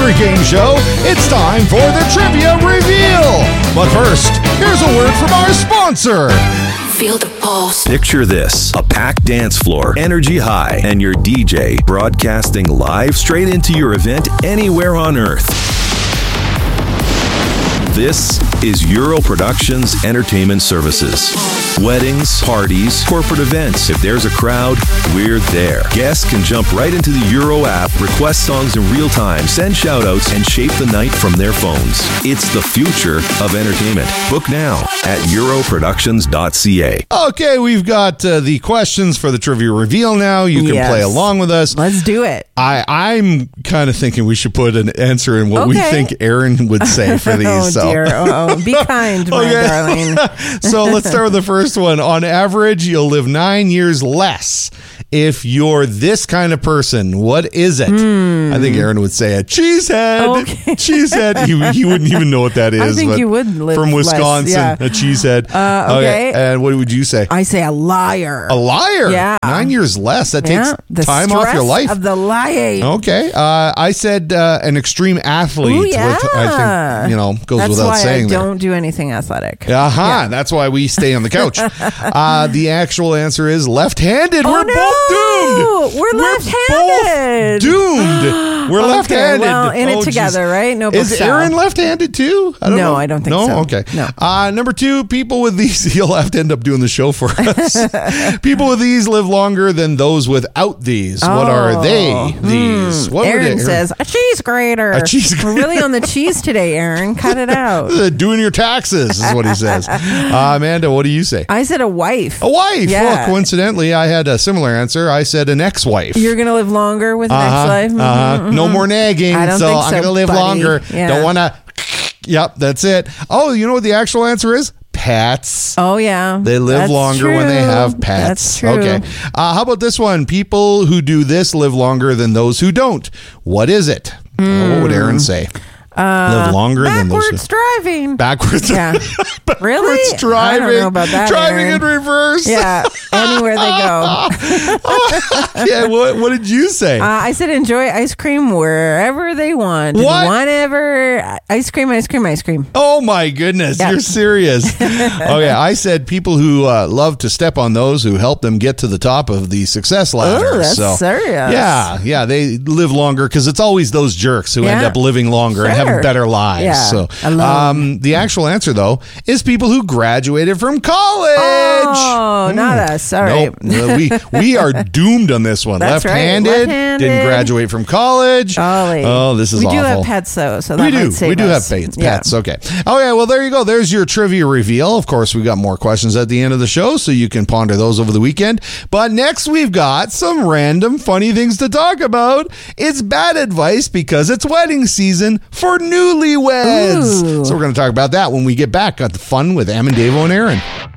every game show, it's time for the Trivia Reveal. But first, here's a word from our sponsor. Feel the pulse. Picture this, a packed dance floor, energy high, and your DJ broadcasting live straight into your event anywhere on Earth. This is Euro Productions Entertainment Services. Weddings, parties, corporate events. If there's a crowd, we're there. Guests can jump right into the Euro app, request songs in real time, send shout-outs, and shape the night from their phones. It's the future of entertainment. Book now at europroductions.ca. Okay, we've got the questions for the Trivia Reveal now. You can play along with us. Let's do it. I'm kind of thinking we should put an answer in what we think Aaron would say for these. Oh, dear. Be kind, my darling. So let's start with the first one. On average, you'll live 9 years less if you're this kind of person. What is it? I think Aaron would say a cheesehead. Okay. Cheesehead. He wouldn't even know what that is. I think you would live from Wisconsin. less, A cheesehead. Okay. And what would you say? I say a liar. A liar. Yeah. 9 years less. That takes the time off your life. Of the lying. Okay. I said an extreme athlete. Ooh, yeah. Which I think goes That's without why saying. I don't do anything athletic. That's why we stay on the couch. The actual answer is left-handed. Oh, We're both doomed. We're left-handed. Both doomed. We're left-handed. Well, in it together, right? No big Is style. Aaron left-handed too? I don't know. I don't think so. No? Okay. No. Number two, people with these, you'll have to end up doing the show for us. People with these live longer than those without these. What are they? These. What would Aaron says, a cheese grater. A cheese grater. We're really on the cheese today, Aaron. Cut it out. Doing your taxes is what he says. Amanda, what do you say? I said a wife. A wife. Yeah. Well, coincidentally, I had a similar answer. I said an ex-wife. You're going to live longer with an ex-wife? No more nagging. I don't think I'm going to live buddy. longer. Yeah. Don't want to. Yep, that's it. Oh, you know what the actual answer is? Pets. Oh, yeah. They live That's longer when they have pets. That's true. Okay. How about this one? People who do this live longer than those who don't. What is it? What would Aaron say? Live longer than those. Backwards driving. Backwards. Yeah. Backwards Really? driving. I don't know about that, Driving Aaron. in reverse. Yeah. Anywhere they go. Yeah. What did you say? I said enjoy ice cream wherever they want. What? Whenever. Ice cream, ice cream, ice cream. Oh my goodness, Yeah. You're serious. Okay, I said people who love to step on those who help them get to the top of the success ladder. Oh, that's serious. Yeah, they live longer because it's always those jerks who end up living longer and having better lives. Yeah, So, alone. the actual answer though is people who graduated from college. Oh, not us. All right. Nope. We are doomed on this one. That's right. Left-handed, Left-handed. didn't graduate from college. Golly. Oh, this is we awful. do have pets though, so that We might do. save We do us. have pets. Yeah. Okay. Well, there you go. There's your trivia reveal. Of course, we got more questions at the end of the show, so you can ponder those over the weekend. But next, we've got some random funny things to talk about. It's bad advice because it's wedding season for newlyweds. Ooh. So we're going to talk about that when we get back. Got the fun with Am and Davo and Aaron.